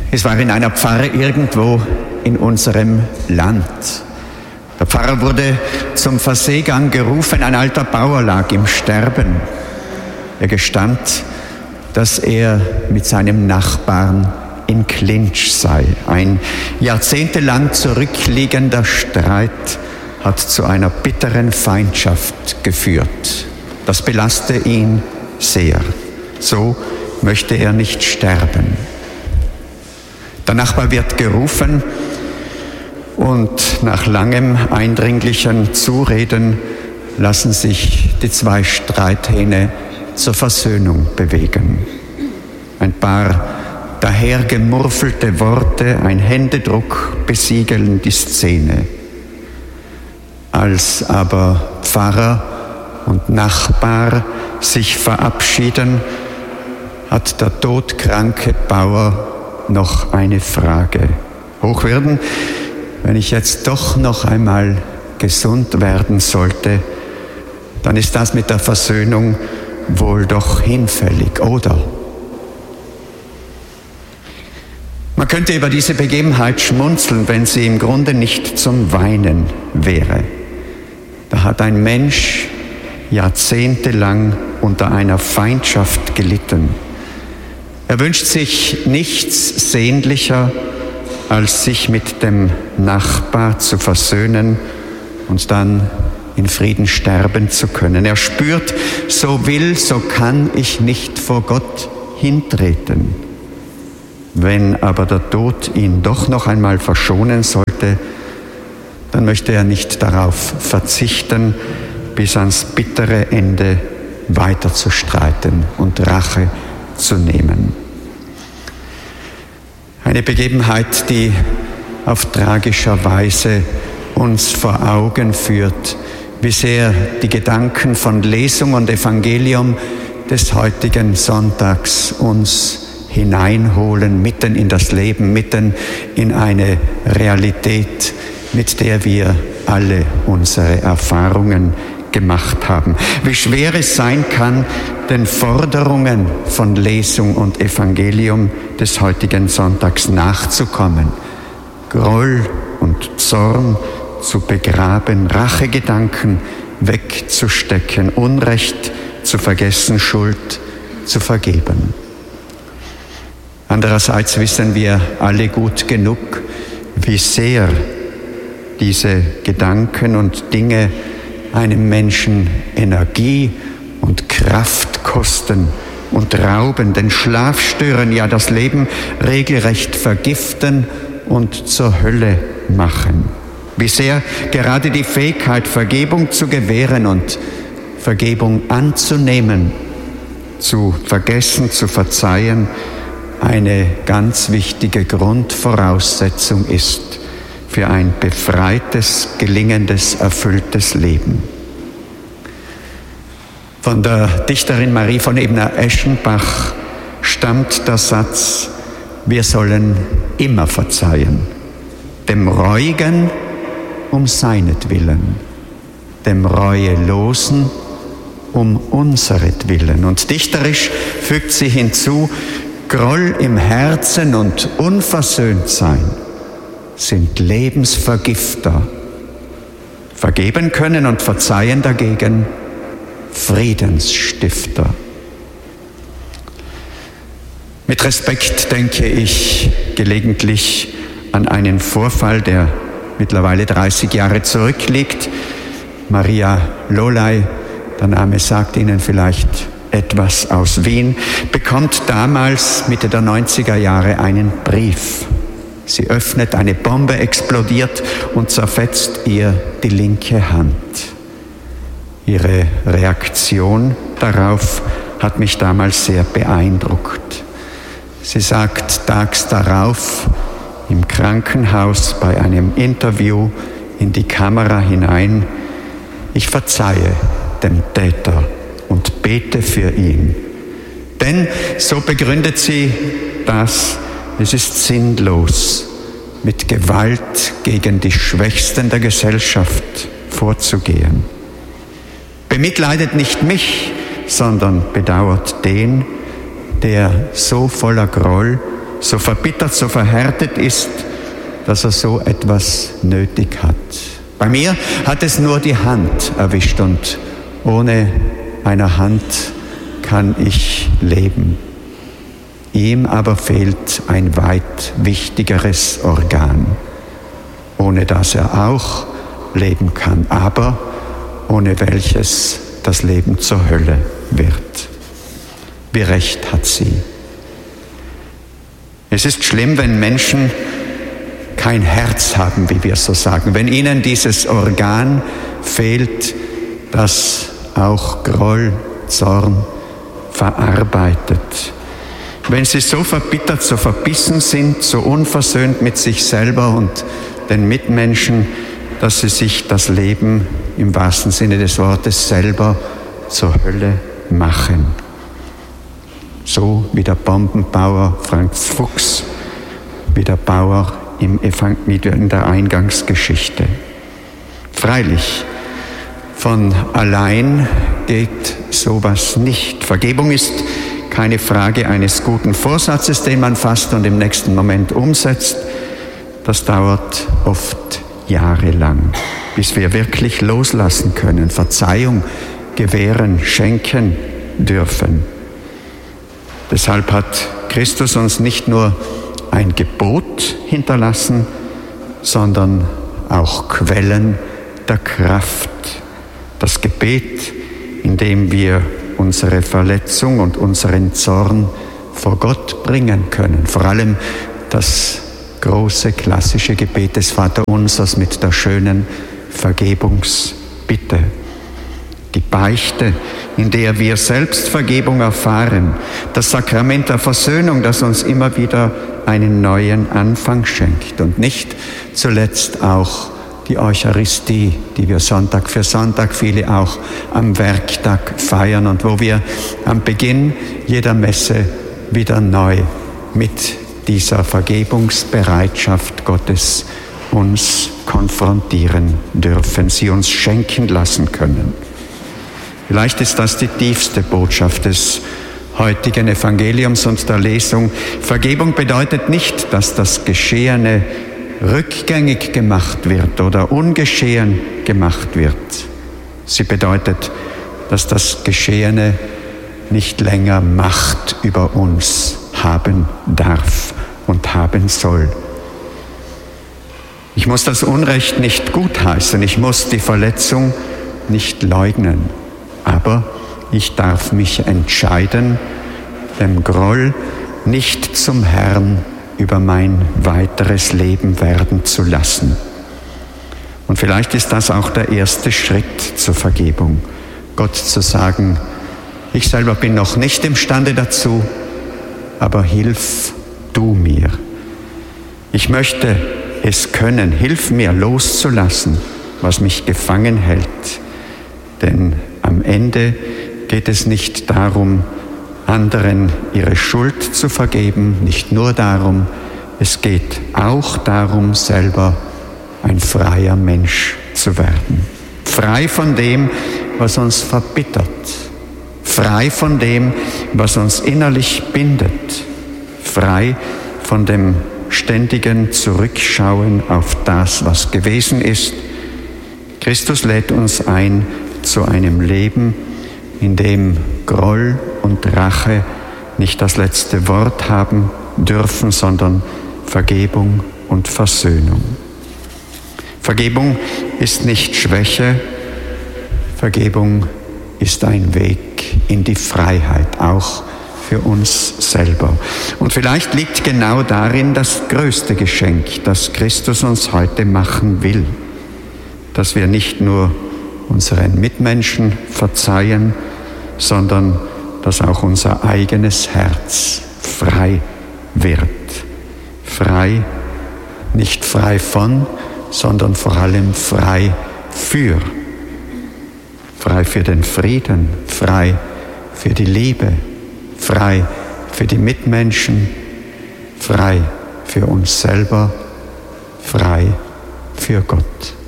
Es war in einer Pfarre irgendwo in unserem Land. Der Pfarrer wurde zum Verseegang gerufen, ein alter Bauer lag im Sterben. Er gestand, dass er mit seinem Nachbarn in Clinch sei. Ein jahrzehntelang zurückliegender Streit hat zu einer bitteren Feindschaft geführt. Das belasste ihn sehr. So möchte er nicht sterben. Der Nachbar wird gerufen und nach langem eindringlichen Zureden lassen sich die zwei Streithähne zur Versöhnung bewegen. Ein paar dahergemurfelte Worte, ein Händedruck besiegeln die Szene. Als aber Pfarrer und Nachbar sich verabschieden, hat der todkranke Bauer noch eine Frage. Hochwürden, wenn ich jetzt doch noch einmal gesund werden sollte, dann ist das mit der Versöhnung wohl doch hinfällig, oder? Man könnte über diese Begebenheit schmunzeln, wenn sie im Grunde nicht zum Weinen wäre. Da hat ein Mensch jahrzehntelang unter einer Feindschaft gelitten. Er wünscht sich nichts sehnlicher, als sich mit dem Nachbar zu versöhnen und dann in Frieden sterben zu können. Er spürt, so will, so kann ich nicht vor Gott hintreten. Wenn aber der Tod ihn doch noch einmal verschonen sollte, dann möchte er nicht darauf verzichten, bis ans bittere Ende weiter zu streiten und Rache zu nehmen. Eine Begebenheit, die auf tragischer Weise uns vor Augen führt, wie sehr die Gedanken von Lesung und Evangelium des heutigen Sonntags uns hineinholen, mitten in das Leben, mitten in eine Realität, mit der wir alle unsere Erfahrungen gemacht haben. Wie schwer es sein kann, den Forderungen von Lesung und Evangelium des heutigen Sonntags nachzukommen. Groll und Zorn zu begraben, Rachegedanken wegzustecken, Unrecht zu vergessen, Schuld zu vergeben. Andererseits wissen wir alle gut genug, wie sehr diese Gedanken und Dinge einem Menschen Energie und Kraft kosten und rauben, den Schlaf stören, ja das Leben regelrecht vergiften und zur Hölle machen. Wie sehr gerade die Fähigkeit, Vergebung zu gewähren und Vergebung anzunehmen, zu vergessen, zu verzeihen, eine ganz wichtige Grundvoraussetzung ist für ein befreites, gelingendes, erfülltes Leben. Von der Dichterin Marie von Ebner-Eschenbach stammt der Satz: Wir sollen immer verzeihen, dem Reuigen um seinetwillen, dem Reuelosen um unseretwillen. Und dichterisch fügt sie hinzu: Groll im Herzen und Unversöhntsein sind Lebensvergifter. Vergeben können und verzeihen dagegen Friedensstifter. Mit Respekt denke ich gelegentlich an einen Vorfall, der mittlerweile 30 Jahre zurückliegt. Maria Lolay, der Name sagt Ihnen vielleicht etwas, aus Wien, bekommt damals Mitte der 90er Jahre einen Brief. Sie öffnet, eine Bombe explodiert und zerfetzt ihr die linke Hand. Ihre Reaktion darauf hat mich damals sehr beeindruckt. Sie sagt tags darauf im Krankenhaus bei einem Interview in die Kamera hinein: Ich verzeihe dem Täter und bete für ihn. Denn, so begründet sie das, es ist sinnlos, mit Gewalt gegen die Schwächsten der Gesellschaft vorzugehen. Bemitleidet nicht mich, sondern bedauert den, der so voller Groll so verbittert, so verhärtet ist, dass er so etwas nötig hat. Bei mir hat es nur die Hand erwischt und ohne eine Hand kann ich leben. Ihm aber fehlt ein weit wichtigeres Organ, ohne das er auch leben kann, aber ohne welches das Leben zur Hölle wird. Wie recht hat sie. Es ist schlimm, wenn Menschen kein Herz haben, wie wir so sagen, wenn ihnen dieses Organ fehlt, das auch Groll, Zorn verarbeitet. Wenn sie so verbittert, so verbissen sind, so unversöhnt mit sich selber und den Mitmenschen, dass sie sich das Leben im wahrsten Sinne des Wortes selber zur Hölle machen. So wie der Bombenbauer Franz Fuchs, wie der Bauer in der Eingangsgeschichte. Freilich, von allein geht sowas nicht. Vergebung ist keine Frage eines guten Vorsatzes, den man fasst und im nächsten Moment umsetzt. Das dauert oft jahrelang, bis wir wirklich loslassen können, Verzeihung gewähren, schenken dürfen. Deshalb hat Christus uns nicht nur ein Gebot hinterlassen, sondern auch Quellen der Kraft. Das Gebet, in dem wir unsere Verletzung und unseren Zorn vor Gott bringen können. Vor allem das große klassische Gebet des Vaterunsers mit der schönen Vergebungsbitte. Die Beichte, in der wir Selbstvergebung erfahren. Das Sakrament der Versöhnung, das uns immer wieder einen neuen Anfang schenkt. Und nicht zuletzt auch die Eucharistie, die wir Sonntag für Sonntag, viele auch am Werktag feiern und wo wir am Beginn jeder Messe wieder neu mit dieser Vergebungsbereitschaft Gottes uns konfrontieren dürfen, sie uns schenken lassen können. Vielleicht ist das die tiefste Botschaft des heutigen Evangeliums und der Lesung. Vergebung bedeutet nicht, dass das Geschehene rückgängig gemacht wird oder ungeschehen gemacht wird. Sie bedeutet, dass das Geschehene nicht länger Macht über uns haben darf und haben soll. Ich muss das Unrecht nicht gutheißen, ich muss die Verletzung nicht leugnen, aber ich darf mich entscheiden, dem Groll nicht zum Herrn über mein weiteres Leben werden zu lassen. Und vielleicht ist das auch der erste Schritt zur Vergebung, Gott zu sagen, ich selber bin noch nicht imstande dazu, aber hilf du mir. Ich möchte es können, hilf mir loszulassen, was mich gefangen hält. Denn am Ende geht es nicht darum, anderen ihre Schuld zu vergeben, nicht nur darum, es geht auch darum, selber ein freier Mensch zu werden. Frei von dem, was uns verbittert. Frei von dem, was uns innerlich bindet. Frei von dem ständigen Zurückschauen auf das, was gewesen ist. Christus lädt uns ein zu einem Leben, in dem Groll und Rache nicht das letzte Wort haben dürfen, sondern Vergebung und Versöhnung. Vergebung ist nicht Schwäche, Vergebung ist ein Weg in die Freiheit, auch für uns selber. Und vielleicht liegt genau darin das größte Geschenk, das Christus uns heute machen will, dass wir nicht nur unseren Mitmenschen verzeihen, sondern dass auch unser eigenes Herz frei wird. Frei, nicht frei von, sondern vor allem frei für. Frei für den Frieden, frei für die Liebe, frei für die Mitmenschen, frei für uns selber, frei für Gott.